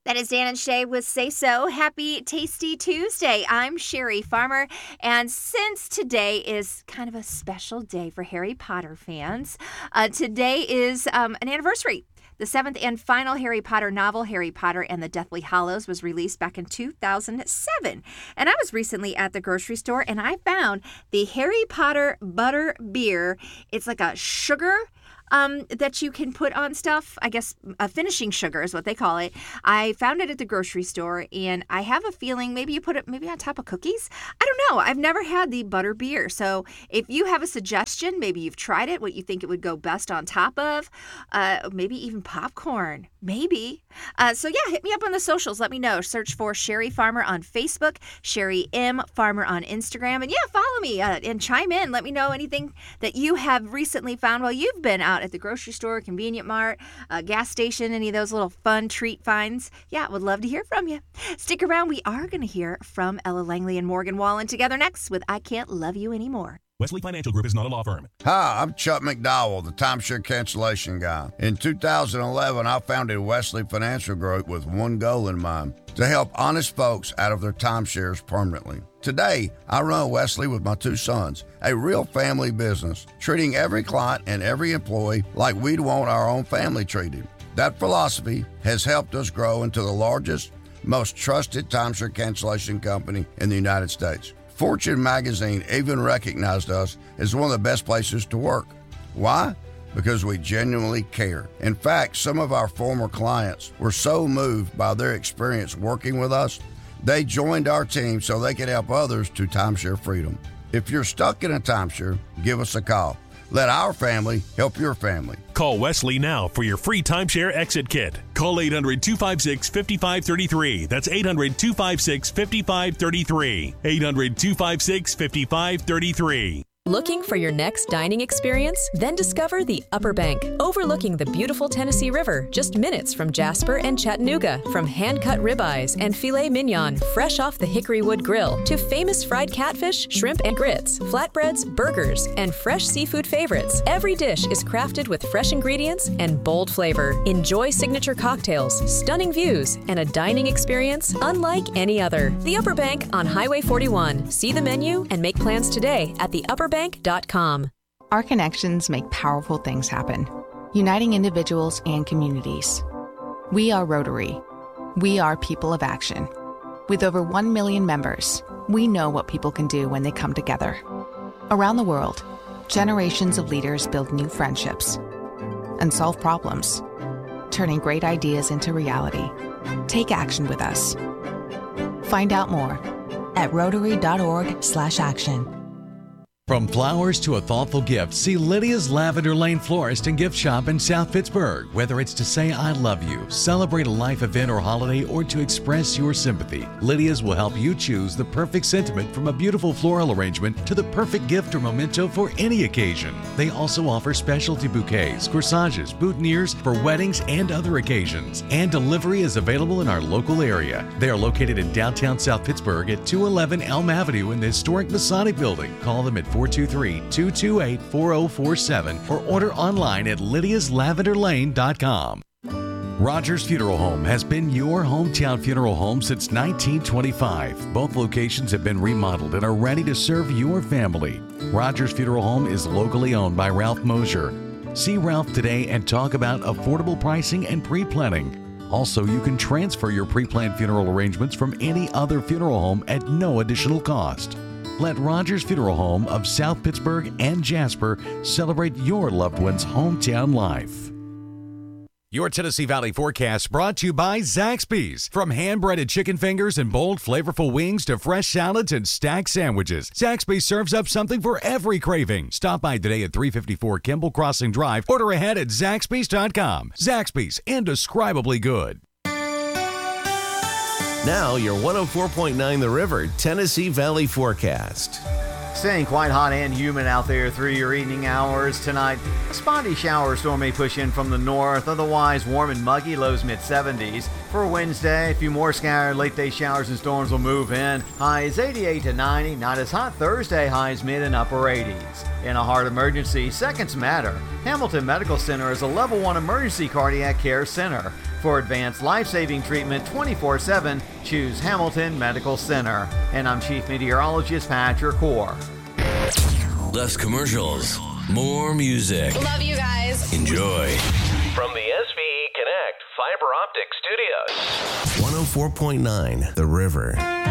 That is Dan and Shay with Say So. Happy Tasty Tuesday. I'm Sherry Farmer, and since today is kind of a special day for Harry Potter fans, today is an anniversary. The seventh and final Harry Potter novel, Harry Potter and the Deathly Hallows, was released back in 2007. And I was recently at the grocery store, and I found the Harry Potter Butter Beer. It's like a sugar that you can put on stuff. I guess finishing sugar is what they call it. I found it at the grocery store, and I have a feeling maybe you put it on top of cookies. I don't know. I've never had the butter beer. So if you have a suggestion, maybe you've tried it, what you think it would go best on top of, maybe even popcorn, maybe. So yeah, hit me up on the socials. Let me know. Search for Sherry Farmer on Facebook, Sherry M. Farmer on Instagram. And yeah, follow me and chime in. Let me know anything that you have recently found while you've been out at the grocery store, convenient mart, gas station, any of those little fun treat finds. Yeah, would love to hear from you. Stick around. We are going to hear from Ella Langley and Morgan Wallen together next with I Can't Love You Anymore. Wesley Financial Group is not a law firm. Hi, I'm Chuck McDowell, the timeshare cancellation guy. In 2011, I founded Wesley Financial Group with one goal in mind: to help honest folks out of their timeshares permanently. Today, I run Wesley with my two sons, a real family business, treating every client and every employee like we'd want our own family treated. That philosophy has helped us grow into the largest, most trusted timeshare cancellation company in the United States. Fortune magazine even recognized us as one of the best places to work. Why? Because we genuinely care. In fact, some of our former clients were so moved by their experience working with us, they joined our team so they could help others to timeshare freedom. If you're stuck in a timeshare, give us a call. Let our family help your family. Call Wesley now for your free timeshare exit kit. Call 800-256-5533. That's 800-256-5533. 800-256-5533. Looking for your next dining experience? Then discover the Upper Bank, overlooking the beautiful Tennessee River, just minutes from Jasper and Chattanooga. From hand-cut ribeyes and filet mignon, fresh off the Hickory Wood Grill, to famous fried catfish, shrimp and grits, flatbreads, burgers, and fresh seafood favorites. Every dish is crafted with fresh ingredients and bold flavor. Enjoy signature cocktails, stunning views, and a dining experience unlike any other. The Upper Bank on Highway 41. See the menu and make plans today at theupperbank.com. Our connections make powerful things happen, uniting individuals and communities. We are Rotary. We are people of action. With over 1 million members, we know what people can do when they come together. Around the world, generations of leaders build new friendships and solve problems, turning great ideas into reality. Take action with us. Find out more at Rotary.org/action. From flowers to a thoughtful gift, see Lydia's Lavender Lane Florist and Gift Shop in South Pittsburgh. Whether it's to say I love you, celebrate a life event or holiday, or to express your sympathy, Lydia's will help you choose the perfect sentiment, from a beautiful floral arrangement to the perfect gift or memento for any occasion. They also offer specialty bouquets, corsages, boutonnieres for weddings and other occasions. And delivery is available in our local area. They are located in downtown South Pittsburgh at 211 Elm Avenue in the historic Masonic Building. Call them at 423-228-4047 or order online at lydiaslavenderlane.com. Rogers Funeral Home has been your hometown funeral home since 1925. Both locations have been remodeled and are ready to serve your family. Rogers Funeral Home is locally owned by Ralph Mosier. See Ralph today and talk about affordable pricing and pre-planning. Also, you can transfer your pre-planned funeral arrangements from any other funeral home at no additional cost. Let Rogers Funeral Home of South Pittsburgh and Jasper celebrate your loved one's hometown life. Your Tennessee Valley forecast brought to you by Zaxby's. From hand-breaded chicken fingers and bold, flavorful wings to fresh salads and stacked sandwiches, Zaxby's serves up something for every craving. Stop by today at 354 Kimball Crossing Drive. Order ahead at Zaxby's.com. Zaxby's, indescribably good. Now, your 104.9 The River Tennessee Valley forecast. Staying quite hot and humid out there through your evening hours tonight. Spotty shower storm may push in from the north, otherwise warm and muggy, lows mid-70s. For Wednesday, a few more scattered late-day showers and storms will move in. Highs 88 to 90, not as hot Thursday, highs mid and upper 80s. In a heart emergency, seconds matter. Hamilton Medical Center is a level 1 emergency cardiac care center. For advanced life-saving treatment 24/7, choose Hamilton Medical Center. And I'm Chief Meteorologist Patrick Hoare. Less commercials, more music. Love you guys. Enjoy. From the SVE Connect Fiber Optic Studios. 104.9 The River.